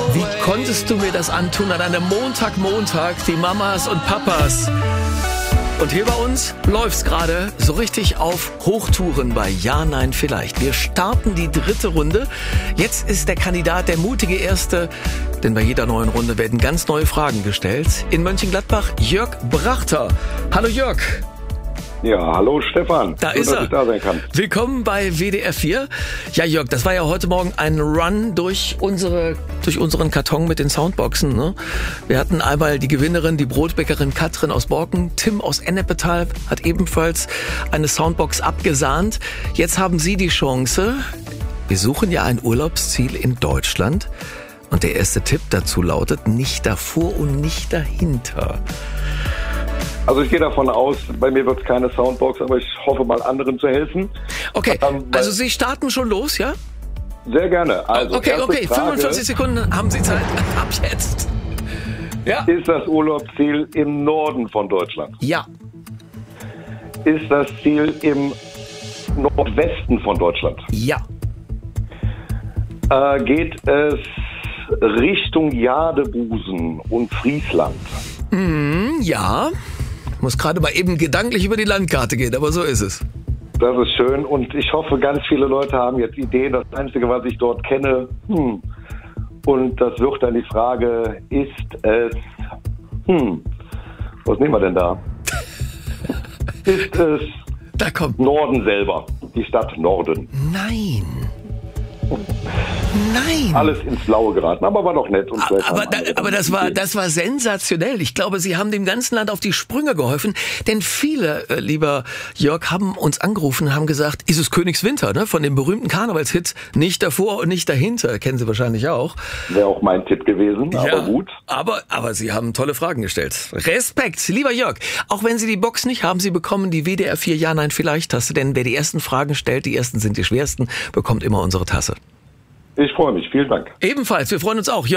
Wie konntest du mir das antun an einem Montag, die Mamas und Papas? Und hier bei uns läuft's gerade so richtig auf Hochtouren bei Ja, Nein, Vielleicht. Wir starten die 3. Runde. Jetzt ist der Kandidat der mutige Erste, denn bei jeder neuen Runde werden ganz neue Fragen gestellt. In Mönchengladbach Jörg Brachter. Hallo Jörg. Ja, hallo Stefan. Da schön, ist er. Dass ich da sein kann. Willkommen bei WDR 4. Ja, Jörg, das war ja heute Morgen ein Run durch unseren Karton mit den Soundboxen. Ne? Wir hatten einmal die Gewinnerin, die Brotbäckerin Katrin aus Borken. Tim aus Ennepetal hat ebenfalls eine Soundbox abgesahnt. Jetzt haben Sie die Chance. Wir suchen ja ein Urlaubsziel in Deutschland. Und der erste Tipp dazu lautet, nicht davor und nicht dahinter. Also ich gehe davon aus, bei mir wird es keine Soundbox, aber ich hoffe mal anderen zu helfen. Okay, also Sie starten schon los, ja? Sehr gerne. Also Okay, Frage, 45 Sekunden haben Sie Zeit. Ab jetzt. Ja. Ist das Urlaubsziel im Norden von Deutschland? Ja. Ist das Ziel im Nordwesten von Deutschland? Ja. Geht es Richtung Jadebusen und Friesland? Ja. Muss gerade mal eben gedanklich über die Landkarte gehen, aber so ist es. Das ist schön und ich hoffe, ganz viele Leute haben jetzt Ideen. Das Einzige, was ich dort kenne, und das wird dann die Frage, ist es, was nehmen wir denn da? Ist es Da kommt. Norden selber, die Stadt Norden? Nein. Alles ins Blaue geraten, aber war doch nett. Und Aber das war sensationell. Ich glaube, Sie haben dem ganzen Land auf die Sprünge geholfen, denn viele, lieber Jörg, haben uns angerufen und haben gesagt, ist es Königswinter, ne? Von dem berühmten Karnevalshit, nicht davor und nicht dahinter, kennen Sie wahrscheinlich auch. Wäre auch mein Tipp gewesen, aber Ja, gut. Aber Sie haben tolle Fragen gestellt. Respekt, lieber Jörg. Auch wenn Sie die Box nicht haben, Sie bekommen die WDR 4 Ja, Nein, Vielleicht Tasse, denn wer die ersten Fragen stellt, die ersten sind die schwersten, bekommt immer unsere Tasse. Ich freue mich, vielen Dank. Ebenfalls, wir freuen uns auch. Jörg.